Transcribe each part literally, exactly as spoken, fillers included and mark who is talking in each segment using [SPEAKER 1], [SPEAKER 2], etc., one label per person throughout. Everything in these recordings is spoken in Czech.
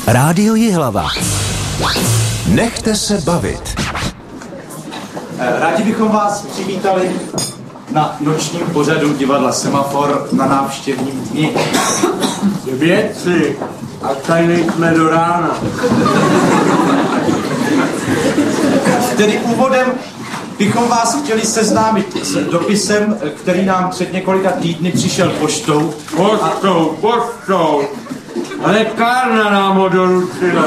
[SPEAKER 1] Rádio Jihlava. Nechte se bavit.
[SPEAKER 2] Rádi bychom vás přivítali na nočním pořadu divadla Semafor na návštěvním dni.
[SPEAKER 3] Věci, a tady nejsme do rána.
[SPEAKER 2] Tedy úvodem bychom vás chtěli seznámit s dopisem, který nám před několika týdny přišel poštou.
[SPEAKER 3] Poštou, poštou. Ale kárna nám ho doručila.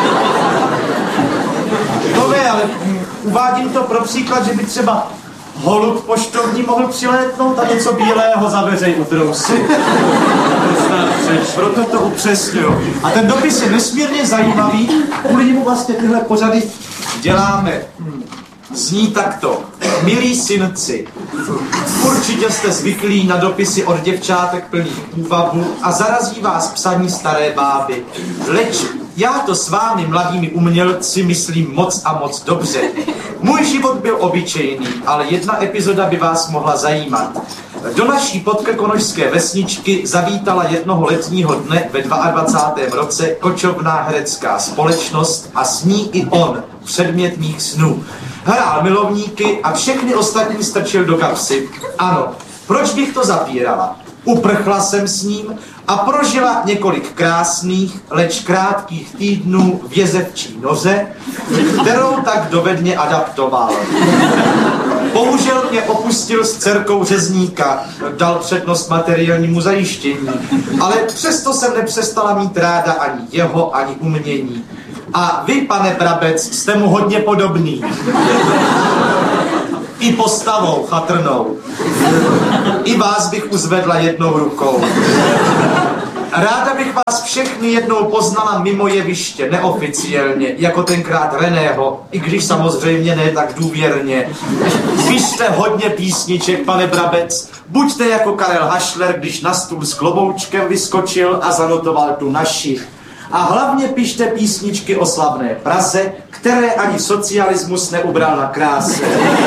[SPEAKER 2] To je, ale uvádím to pro příklad, že by třeba holub poštovní mohl přilétnout a něco bílého za veřej utrousit. Proto to upřesňuju. A ten dopis je nesmírně zajímavý, kvůli němu vlastně tyhle pořady děláme. Zní takto. Milí synci, určitě jste zvyklí na dopisy od děvčátek plných úvahu a zarazí vás psaní staré báby. Leč já to s vámi mladými umělci myslím moc a moc dobře. Můj život byl obyčejný, ale jedna epizoda by vás mohla zajímat. Do naší podkrkonošské vesničky zavítala jednoho letního dne ve dvacátém druhém roce kočovná herecká společnost a s ní i on, předmět mých snů. Hrál milovníky a všechny ostatní strčil do kapsy. Ano, proč bych to zapírala? Uprchla jsem s ním a prožila několik krásných, leč krátkých týdnů v jezevčí noře, kterou tak dovedně adaptoval. Bohužel mě opustil s dcerkou řezníka, dal přednost materiálnímu zajištění, ale přesto jsem nepřestala mít ráda ani jeho, ani umění. A vy, pane Brabec, jste mu hodně podobný. I postavou chatrnou. I vás bych uzvedla jednou rukou. Ráda bych vás všechny jednou poznala mimo jeviště, neoficiálně, jako tenkrát Reného, i když samozřejmě ne tak důvěrně. Pište hodně písniček, pane Brabec. Buďte jako Karel Hašler, když na stůl s kloboučkem vyskočil a zanotoval tu naši. A hlavně pište písničky o slavné Praze, které ani socialismus neubral na kráse.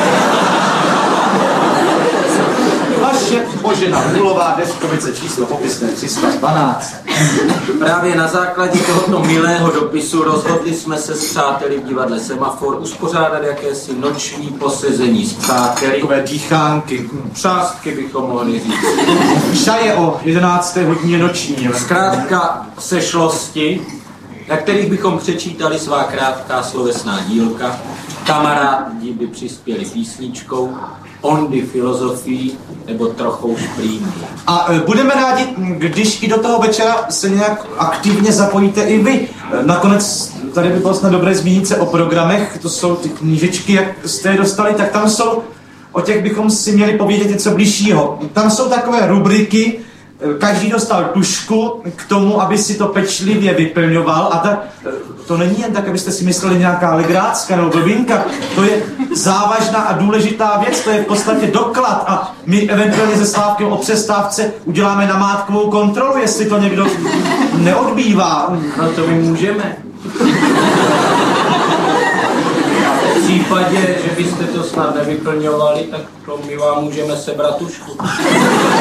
[SPEAKER 2] Vaše Božena Hulová, Deskovice, číslo popisné tři sta dvanáct.
[SPEAKER 4] Právě na základě tohoto milého dopisu rozhodli jsme se s přáteli v divadle Semafor uspořádat jakési noční posezení s přáteli.
[SPEAKER 2] Takové dýchánky.
[SPEAKER 4] Přástky bychom mohli říct.
[SPEAKER 2] Šaje o jedenácté hodině noční.
[SPEAKER 4] Zkrátka sešlosti, na kterých bychom přečítali svá krátká slovesná dílka. Kamarádi by přispěli písničkou, ondy filozofií nebo trochou šplíny.
[SPEAKER 2] A e, budeme rádi, když i do toho večera se nějak aktivně zapojíte i vy. E, nakonec tady by bylo snad dobré zmínit se o programech, to jsou ty knížečky, jak jste je dostali, tak tam jsou, o těch bychom si měli povědět něco bližšího. Tam jsou takové rubriky, každý dostal tužku k tomu, aby si to pečlivě vyplňoval a ta, to není jen tak, abyste si mysleli nějaká legrácka nebo blbinka, to je závažná a důležitá věc, to je v podstatě doklad a my eventuálně se Slávkem o přestávce uděláme namátkovou kontrolu, jestli to někdo neodbývá.
[SPEAKER 4] No to my můžeme. V případě, že byste to snad nevyplňovali, tak to my vám můžeme sebrat tužku.